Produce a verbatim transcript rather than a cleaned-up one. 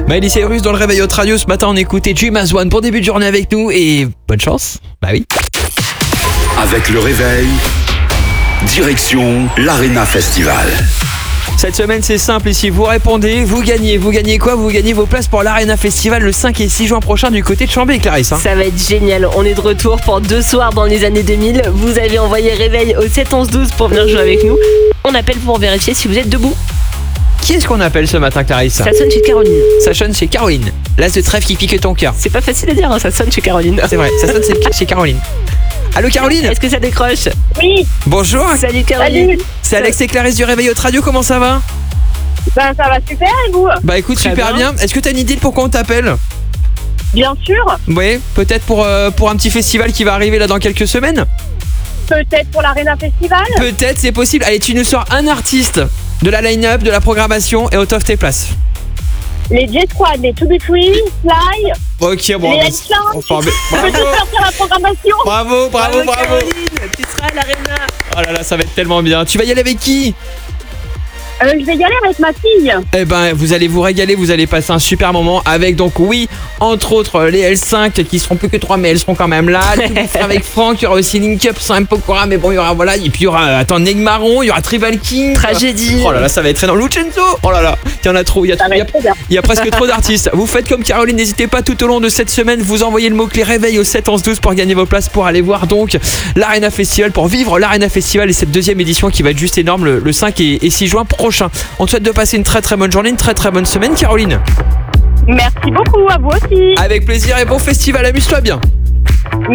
Miley Cyrus dans le réveil au radio. Ce matin, on écoutait Dream as One pour début de journée avec nous et bonne chance. Bah oui. Avec le réveil, direction l'Arena Festival. Cette semaine, c'est simple. Ici, vous répondez, vous gagnez. Vous gagnez quoi? Vous gagnez vos places pour l'Arena Festival le cinq et six juin prochain du côté de Chambé, Clarisse. Hein. Ça va être génial. On est de retour pour deux soirs dans les années deux mille. Vous avez envoyé réveil au sept onze douze pour venir jouer avec nous. On appelle pour vérifier si vous êtes debout. Qui est-ce qu'on appelle ce matin, Clarisse? Ça sonne chez Caroline. Ça sonne chez Caroline. L'as de trèfle qui pique ton cœur. C'est pas facile à dire, hein, ça sonne chez Caroline. C'est vrai, ça sonne chez Caroline. Allô Caroline? Est-ce que ça décroche? Oui. Bonjour. Salut Caroline. Salut. C'est Alex et Clarisse du réveil au radio. Comment ça va? Ben ça va super et vous? Bah écoute, Très super bien. bien. Est-ce que t'as une idée de pourquoi on t'appelle? Bien sûr. Oui, peut-être pour, euh, pour un petit festival qui va arriver là dans quelques semaines. Peut-être pour l'Arena Festival. Peut-être, c'est possible. Allez, tu nous sors un artiste de la line-up, de la programmation et on t'offre tes places. Les Jet Squad, les To Be Free, Fly, Ok, bon. les bah, L-Clan. enfin, mais- Je peux tout bravo, faire sur la programmation. bravo, bravo, bravo. Caroline, tu seras à l'Arena. Oh là là, ça va être tellement bien. Tu vas y aller avec qui? Euh, je vais y aller avec ma fille. Eh ben, vous allez vous régaler, vous allez passer un super moment avec donc oui, entre autres les L cinq qui seront plus que trois mais elles seront quand même là. Tout le monde sera avec Franck, il y aura aussi Link Up, Sam Pokora, mais bon, il y aura voilà, et puis il y aura attends Negmaron, il y aura Tribal King. Tragédie. Oh là là, ça va être très dans Lucenzo. Oh là là, il y en a trop, il y a, Ça trop- va il y a- être trop bien. il y a presque trop d'artistes. Vous faites comme Caroline, n'hésitez pas tout au long de cette semaine, vous envoyez le mot-clé réveil au sept onze douze pour gagner vos places pour aller voir donc l'Arena Festival, pour vivre l'Arena Festival et cette deuxième édition qui va être juste énorme le, le cinq et, et six juin prochain. On te souhaite de passer une très très bonne journée, une très très bonne semaine, Caroline. Merci beaucoup, à vous aussi. Avec plaisir et bon festival, amuse-toi bien.